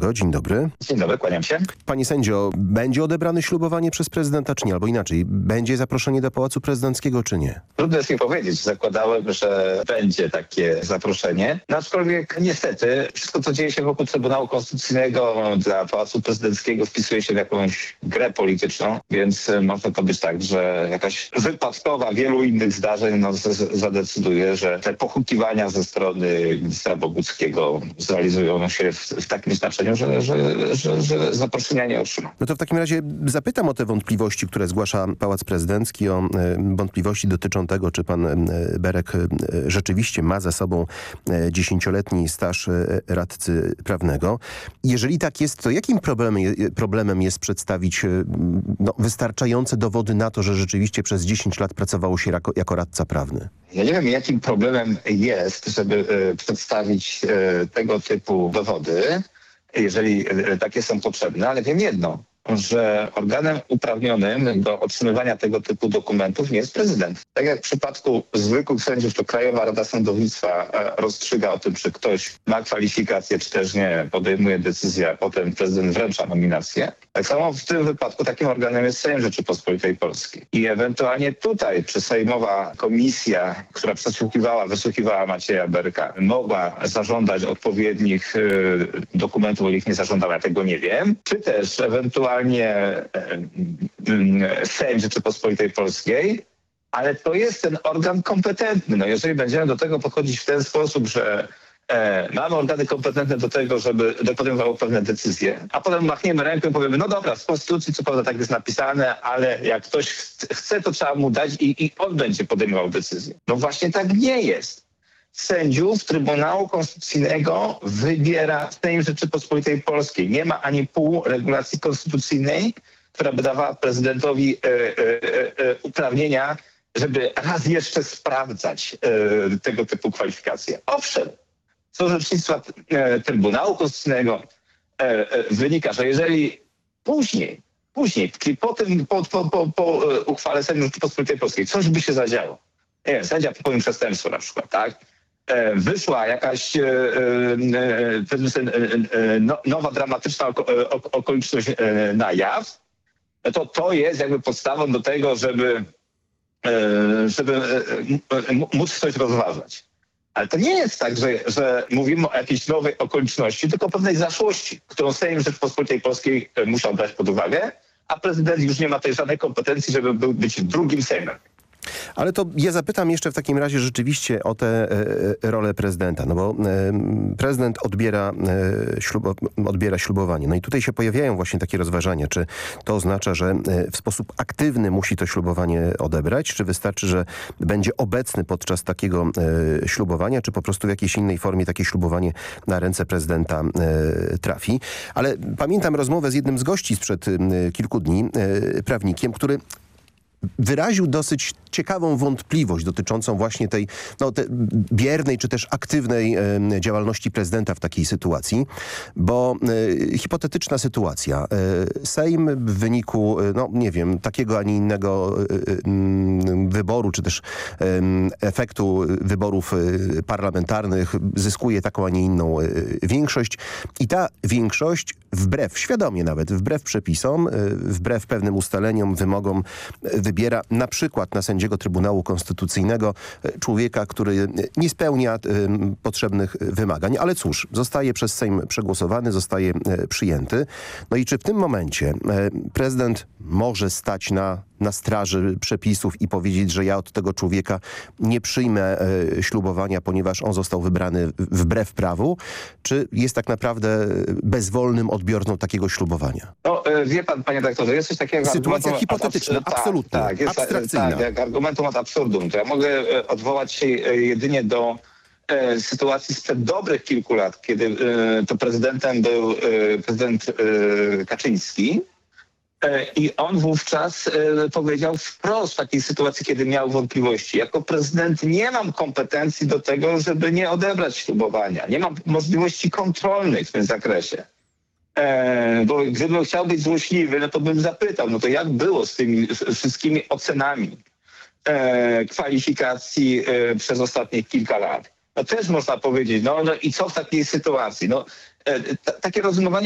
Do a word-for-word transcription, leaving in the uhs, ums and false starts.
Prawnego. Dzień dobry. Dzień dobry, kłaniam się. Panie sędzio, będzie odebrane ślubowanie przez prezydenta, czy nie? Albo inaczej, będzie zaproszenie do Pałacu Prezydenckiego, czy nie? Trudno jest mi powiedzieć. Zakładałem, że będzie takie zaproszenie. No, aczkolwiek niestety wszystko, co dzieje się wokół Trybunału Konstytucyjnego dla Pałacu Prezydenckiego wpisuje się w jakąś grę polityczną, więc może to być tak, że jakaś wypadkowa wielu innych zdarzeń no, z- zadecyduje, że te pochukiwania ze strony ministra Boguckiego zrealizują się w, w takim znaczeniu, że, że, że, że zaproszenia nie otrzyma. No to w takim razie zapytam o te wątpliwości, które zgłasza Pałac Prezydencki, o e, wątpliwości dotyczą tego, czy pan e, Berek e, rzeczywiście ma za sobą e, dziesięcioletni staż e, radcy prawnego. Jeżeli tak jest, to jakim problemem, je- problemem jest przedstawić e, no, wystarczające dowody na to, że rzeczywiście przez dziesięć lat pracowało się jako, jako radca prawny? Ja nie wiem, jakim problemem jest, żeby e, przedstawić e, tego typu dowody, jeżeli e, takie są potrzebne, ale wiem jedno, że organem uprawnionym do otrzymywania tego typu dokumentów nie jest prezydent. Tak jak w przypadku zwykłych sędziów, to Krajowa Rada Sądownictwa e, rozstrzyga o tym, czy ktoś ma kwalifikacje, czy też nie, podejmuje decyzję, a potem prezydent wręcza nominację. Tak samo w tym wypadku takim organem jest Sejm Rzeczypospolitej Polskiej. I ewentualnie tutaj, czy sejmowa komisja, która przesłuchiwała, wysłuchiwała Macieja Berka, mogła zażądać odpowiednich y, dokumentów, o ich nie zażądała, ja tego nie wiem. Czy też ewentualnie y, y, Sejm Rzeczypospolitej Polskiej, ale to jest ten organ kompetentny. No jeżeli będziemy do tego podchodzić w ten sposób, że E, mamy organy kompetentne do tego, żeby podejmowały pewne decyzje, a potem machniemy ręką i powiemy, no dobra, w Konstytucji co prawda tak jest napisane, ale jak ktoś ch- chce, to trzeba mu dać i, i on będzie podejmował decyzję. No właśnie tak nie jest. Sędziów Trybunału Konstytucyjnego wybiera Sejm Rzeczypospolitej Polskiej. Nie ma ani pół regulacji konstytucyjnej, która by dawała prezydentowi e, e, e, uprawnienia, żeby raz jeszcze sprawdzać e, tego typu kwalifikacje. Owszem, z orzecznictwa e, Trybunału Konstytucyjnego e, e, wynika, że jeżeli później, później, czyli po tym, po, po, po, po e, uchwale Sejmu Rzeczypospolitej Polskiej, coś by się zadziało. Nie wiem, sędzia popełnił przestępstwo na przykład, tak? E, wyszła jakaś e, e, powiedzmy sobie, e, e, no, nowa, dramatyczna oko, e, ok- okoliczność e, na jaw, no to to jest jakby podstawą do tego, żeby, e, żeby e, m- móc coś rozważać. Ale to nie jest tak, że, że mówimy o jakiejś nowej okoliczności, tylko pewnej zaszłości, którą Sejm Rzeczypospolitej Polskiej musiał brać pod uwagę, a prezydent już nie ma tej żadnej kompetencji, żeby był, być drugim Sejmem. Ale to ja zapytam jeszcze w takim razie rzeczywiście o tę e, rolę prezydenta, no bo e, prezydent odbiera, e, ślubo, odbiera ślubowanie. No i tutaj się pojawiają właśnie takie rozważania, czy to oznacza, że e, w sposób aktywny musi to ślubowanie odebrać, czy wystarczy, że będzie obecny podczas takiego e, ślubowania, czy po prostu w jakiejś innej formie takie ślubowanie na ręce prezydenta e, trafi. Ale pamiętam rozmowę z jednym z gości sprzed e, kilku dni, e, prawnikiem, który wyraził dosyć ciekawą wątpliwość dotyczącą właśnie tej no, te biernej czy też aktywnej e, działalności prezydenta w takiej sytuacji, bo e, hipotetyczna sytuacja. E, Sejm w wyniku, e, no nie wiem, takiego, a nie innego e, e, wyboru, czy też e, efektu wyborów e, parlamentarnych zyskuje taką, a nie inną e, większość i ta większość wbrew, świadomie nawet, wbrew przepisom, e, wbrew pewnym ustaleniom, wymogom e, wybiera na przykład na sędziego Trybunału Konstytucyjnego człowieka, który nie spełnia y, potrzebnych wymagań. Ale cóż, zostaje przez Sejm przegłosowany, zostaje y, przyjęty. No i czy w tym momencie y, prezydent może stać na, na straży przepisów i powiedzieć, że ja od tego człowieka nie przyjmę y, ślubowania, ponieważ on został wybrany wbrew prawu? Czy jest tak naprawdę bezwolnym odbiorcą takiego ślubowania? No wie pan, panie doktorze, jest coś takiego... Sytuacja argumentum- hipotetyczna, tak, absolutnie, tak, jest, abstrakcyjna. Tak, jak argumentum ad absurdum. To ja mogę e, odwołać się e, jedynie do e, sytuacji sprzed dobrych kilku lat, kiedy e, to prezydentem był e, prezydent e, Kaczyński. E, I on wówczas e, powiedział wprost w takiej sytuacji, kiedy miał wątpliwości. Jako prezydent nie mam kompetencji do tego, żeby nie odebrać ślubowania. Nie mam możliwości kontrolnych w tym zakresie. E, bo gdybym chciał być złośliwy, no to bym zapytał, no to jak było z tymi wszystkimi ocenami e, kwalifikacji e, przez ostatnie kilka lat? No też można powiedzieć, no, no i co w takiej sytuacji? No, e, t- takie rozumowanie